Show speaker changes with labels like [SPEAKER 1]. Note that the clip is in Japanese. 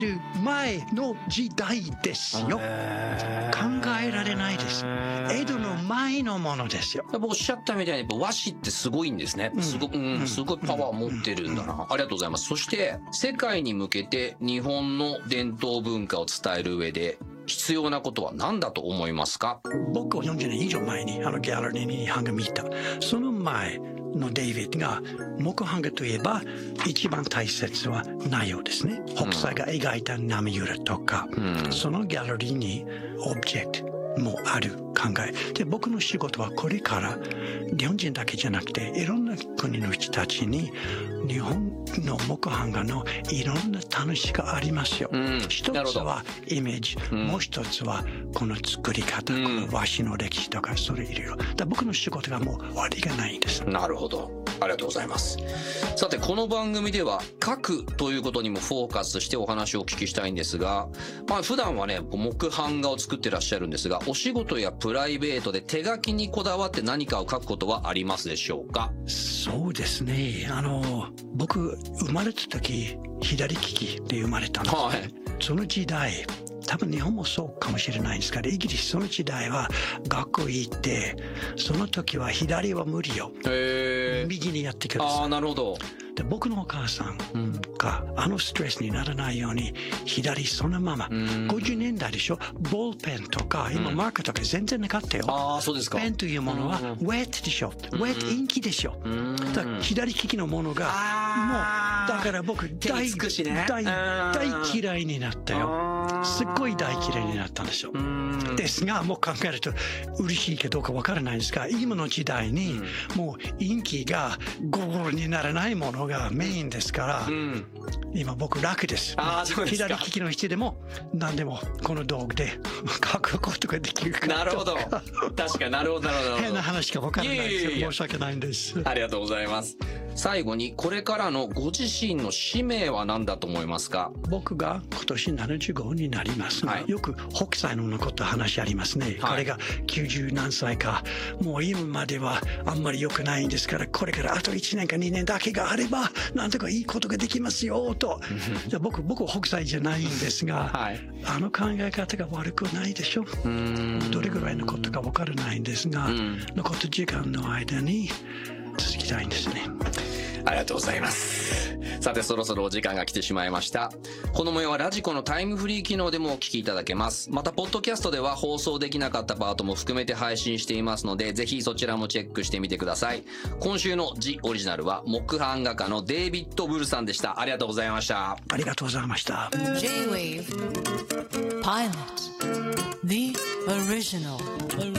[SPEAKER 1] 前の時代ですよ。考えられないです。江戸の前のものですよ。
[SPEAKER 2] やっぱおっしゃったみたいにやっぱ和紙ってすごいんですね。すごいパワー持ってるんだな。ありがとうございます。そして世界に向けて日本の伝統文化を伝える上で必要なことは何だと思いますか？
[SPEAKER 1] 僕は40年以上前にギャラリーに版画見た。その前のデイビッドが木版画といえば一番大切は内容ですね。北斎が描いた波浦とか、そのギャラリーにオブジェクトもある考えで、僕の仕事はこれから日本人だけじゃなくていろんな国の人たちに日本の木版画のいろんな楽しさがありますよ。一つはイメージ、もう一つはこの作り方、この和紙の歴史とか、それいろいろだ。僕の仕事がもう終わりがないんです。
[SPEAKER 2] なるほど、ありがとうございます。さてこの番組では書くということにもフォーカスしてお話をお聞きしたいんですが、普段はね木版画を作ってらっしゃるんですが、お仕事やプライベートで手書きにこだわって何かを書くことはありますでしょうか？
[SPEAKER 1] そうですね、僕生まれた時左利きで生まれたんです、その時代多分日本もそうかもしれないんですが、イギリスその時代は学校行ってその時は左は無理よ、右にやってください。
[SPEAKER 2] なるほど。
[SPEAKER 1] で僕のお母さんがストレスにならないように左そのまま、50年代でしょ、ボールペンとか今マーカーとか全然なかったよ。
[SPEAKER 2] そうですか。
[SPEAKER 1] ペンというものはウェットでしょ、ウェットインキでしょ。だから左利きのものがもうだから僕大嫌いになったよ。すっごい大嫌いになったんですよ。ですがもう考えると嬉しいかどうかわからないんですが、今の時代にもうインキがゴールにならないものがメインですから、今僕楽です。左利きの人でも何でもこの道具で書くことができるから。
[SPEAKER 2] なるほど、確かになるほど
[SPEAKER 1] 変な話かわからないですけど申し訳ないんです。
[SPEAKER 2] ありがとうございます。最後にこれからのご自身の使命は何だと思いますか？
[SPEAKER 1] 僕が今年75になりますが、よく北斎のこと話ありますね、これが90何歳か、もう今まではあんまり良くないんですから、これからあと1年か2年だけがあればなんとかいいことができますよと僕は北斎じゃないんですが、考え方が悪くないでしょ。どれぐらいのことか分からないんですが、残った時間の間に続きたいんですね。
[SPEAKER 2] ありがとうございます。さてそろそろお時間が来てしまいました。この模様はラジコのタイムフリー機能でもお聞きいただけます。またポッドキャストでは放送できなかったパートも含めて配信していますので、ぜひそちらもチェックしてみてください。今週のジオリジナルは木版画家のデイビッド・ブルさんでした。ありがとうございました。
[SPEAKER 1] ありがとうございました。
[SPEAKER 3] J-Wave Pilot The Original